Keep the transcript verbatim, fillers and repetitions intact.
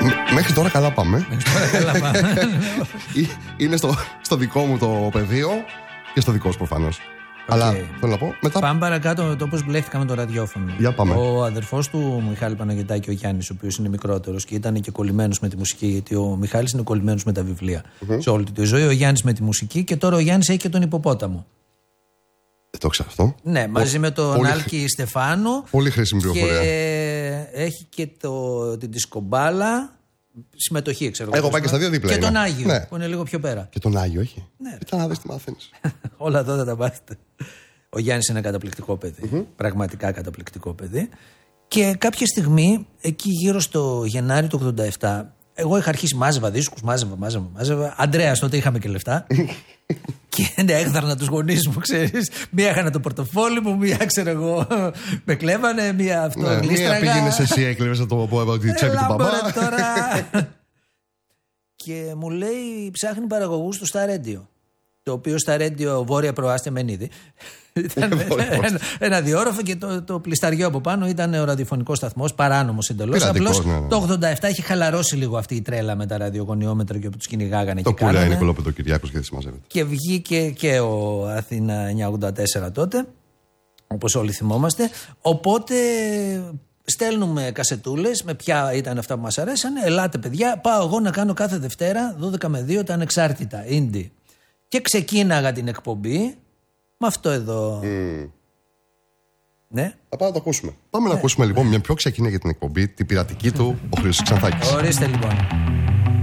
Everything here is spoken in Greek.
Μέχρι τώρα καλά πάμε. Μέχρι τώρα καλά πάμε. Είναι στο, στο δικό μου το πεδίο και στο δικό σου προφανώς. Okay. Αλλά θέλω να πω μετά. Πάμε παρακάτω το πώς μπλέχτηκα με το ραδιόφωνο. Για πάμε. Ο αδερφός του Μιχάλη Παναγιωτάκη, ο Γιάννης, ο οποίος είναι μικρότερος και ήταν και κολλημένος με τη μουσική, γιατί ο Μιχάλης είναι κολλημένος με τα βιβλία mm-hmm. σε όλη τη ζωή. Ο Γιάννης με τη μουσική και τώρα ο Γιάννης έχει και τον υποπόταμο. Δεν το ξέρω αυτό. Ναι, μαζί ο, με τον πολύ, Άλκη Στεφάνου. Πολύ χρήσιμη πληροφορία. Και έχει και το, την δισκομπάλα. Συμμετοχή, ξέρω εγώ. Έχω πάει και στα δύο δίπλα. Και είναι. τον Άγιο, ναι. που είναι λίγο πιο πέρα. Και τον Άγιο, έχει. Ναι. Ήταν να δεις τι μαθαίνεις. Όλα εδώ θα τα μάθετε. Ο Γιάννης είναι ένα καταπληκτικό παιδί. Mm-hmm. Πραγματικά καταπληκτικό παιδί. Και κάποια στιγμή, εκεί γύρω στο Γενάρη του ογδόντα επτά, εγώ είχα αρχίσει, μάζευα δίσκους, μάζευα, μάζευα, μάζευα. Αντρέας, τότε είχαμε και λεφτά. Και ναι, έγδαρνα τους γονείς μου, ξέρεις. Μία έχανα το πορτοφόλι μου, μία, ξέρω εγώ, με κλέβανε, μία αυτό ναι, γλίστραγα. Μία πήγαινες εσύ, έκλεβες από το τη τσέπη του μπαμπά. Τώρα. Και μου λέει, ψάχνει παραγωγούς του Star Radio. Το οποίο στα Radio Βόρεια Προάστια Μενίδη ήταν ένα, ένα διόροφο και το, το πλισταριό από πάνω ήταν ο ραδιοφωνικός σταθμός, παράνομος εντελώς. Απλώς ναι, ναι. Το ογδόντα επτά έχει χαλαρώσει λίγο αυτή η τρέλα με τα ραδιογωνιόμετρα και που τους κυνηγάγανε. Το και κάνανε. πουλάει Νικολόπεδο Κυριάκος και δεν συμμαζεύεται. Και βγήκε και ο Αθήνα εννιακόσια ογδόντα τέσσερα τότε, όπως όλοι θυμόμαστε. Οπότε στέλνουμε κασετούλες με ποια ήταν αυτά που μας αρέσανε. Ελάτε παιδιά, πάω εγώ να κάνω κάθε Δευτέρα δώδεκα με δύο τα ανεξάρτητα, indie. Και ξεκίναγα την εκπομπή με αυτό εδώ. Mm. Ναι. Θα πάμε να το ακούσουμε. Πάμε ναι. να ακούσουμε λοιπόν μια πιο ξεκίνησε για την εκπομπή, την πειρατική του, ο Χρήστος Ξανθάκης. Ορίστε λοιπόν.